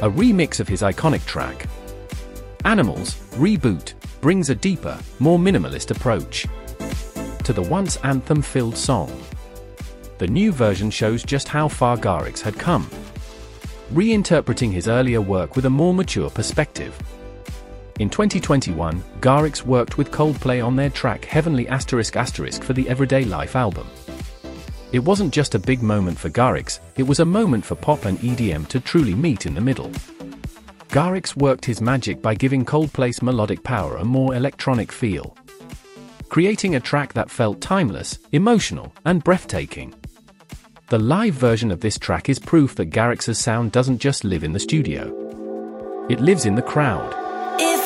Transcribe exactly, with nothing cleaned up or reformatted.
a remix of his iconic track. Animals, Reboot, brings a deeper, more minimalist approach to the once anthem-filled song. The new version shows just how far Garrix had come, reinterpreting his earlier work with a more mature perspective. In twenty twenty-one, Garrix worked with Coldplay on their track Heavenly Asterisk Asterisk for the Everyday Life album. It wasn't just a big moment for Garrix, it was a moment for pop and E D M to truly meet in the middle. Garrix worked his magic by giving Coldplay's melodic power a more electronic feel, creating a track that felt timeless, emotional, and breathtaking. The live version of this track is proof that Garrix's sound doesn't just live in the studio. It lives in the crowd.